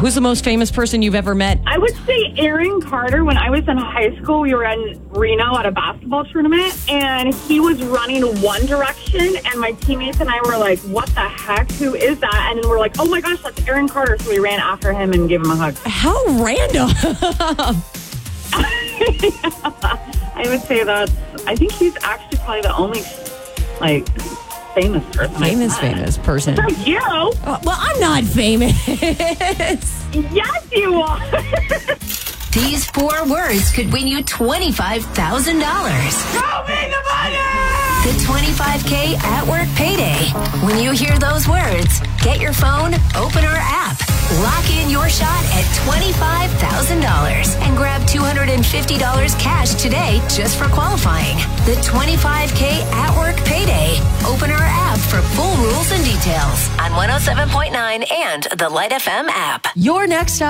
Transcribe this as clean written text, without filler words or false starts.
Who's the most famous person you've ever met? I would say Aaron Carter. When I was in high school, we were in Reno at a basketball tournament, and he was running One Direction, and my teammates and I were like, what the heck? Who is that? And then we're like, oh my gosh, that's Aaron Carter. So we ran after him and gave him a hug. How random. I would say I think he's actually probably the only, famous person. Famous person. So you. Well, I'm not famous. Yes, you are. These 4 words could win you $25,000. Show me the money! The 25K at work payday. When you hear those words, get your phone, open our app, lock in your shot at $25,000, and grab $250 cash today just for qualifying. The 25K at work payday. Open our app for full rules and details on 107.9 and the Light FM app. Your next